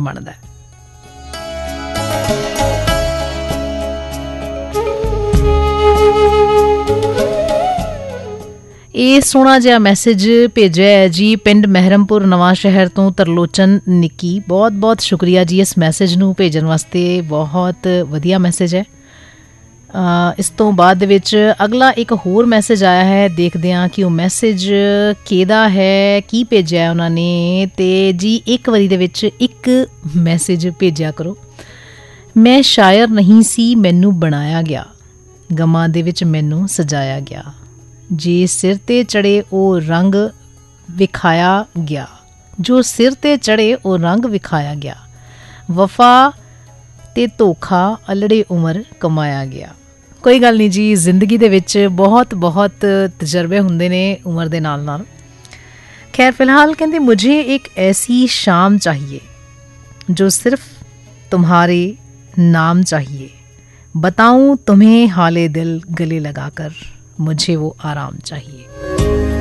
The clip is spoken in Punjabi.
ਬਣਦਾ ਹੈ। ਇਹ ਸੋਹਣਾ ਜਿਹਾ ਮੈਸੇਜ ਭੇਜਿਆ ਹੈ ਜੀ ਪਿੰਡ ਮਹਿਰਮਪੁਰ ਨਵਾਂ ਸ਼ਹਿਰ ਤੋਂ ਤਰਲੋਚਨ ਨਿੱਕੀ। ਬਹੁਤ ਬਹੁਤ ਸ਼ੁਕਰੀਆ ਜੀ ਇਸ ਮੈਸੇਜ ਨੂੰ ਭੇਜਣ ਵਾਸਤੇ, ਬਹੁਤ ਵਧੀਆ ਮੈਸੇਜ ਹੈ। ਇਸ ਤੋਂ ਬਾਅਦ ਦੇ ਵਿੱਚ ਅਗਲਾ ਇੱਕ ਹੋਰ ਮੈਸੇਜ ਆਇਆ ਹੈ, ਦੇਖਦੇ ਹਾਂ ਕਿ ਉਹ ਮੈਸੇਜ ਕਿਹਦਾ ਹੈ, ਕੀ ਭੇਜਿਆ ਉਹਨਾਂ ਨੇ। ਅਤੇ ਜੀ ਇੱਕ ਵਾਰੀ ਦੇ ਵਿੱਚ ਇੱਕ ਮੈਸੇਜ ਭੇਜਿਆ ਕਰੋ। ਮੈਂ ਸ਼ਾਇਰ ਨਹੀਂ ਸੀ, ਮੈਨੂੰ ਬਣਾਇਆ ਗਿਆ, ਗਮਾਂ ਦੇ ਵਿੱਚ ਮੈਨੂੰ ਸਜਾਇਆ ਗਿਆ, ਜੇ ਸਿਰ 'ਤੇ ਚੜ੍ਹੇ ਉਹ ਰੰਗ ਵਿਖਾਇਆ ਗਿਆ, ਜੋ ਸਿਰ 'ਤੇ ਚੜ੍ਹੇ ਉਹ ਰੰਗ ਵਿਖਾਇਆ ਗਿਆ, ਵਫਾ ਅਤੇ ਧੋਖਾ ਅਲੜੇ ਉਮਰ ਕਮਾਇਆ ਗਿਆ। ਕੋਈ ਗੱਲ ਨਹੀਂ ਜੀ, ਜ਼ਿੰਦਗੀ ਦੇ ਵਿੱਚ ਬਹੁਤ ਬਹੁਤ ਤਜਰਬੇ ਹੁੰਦੇ ਨੇ ਉਮਰ ਦੇ ਨਾਲ ਨਾਲ। ਖੈਰ ਫਿਲਹਾਲ ਕਹਿੰਦੇ ਮੁਝੇ ਇੱਕ ਐਸੀ ਸ਼ਾਮ चाहिए जो सिर्फ तुम्हारे नाम चाहिए, बताऊं तुम्हें हाले दिल गले लगाकर मुझे वो आराम चाहिए।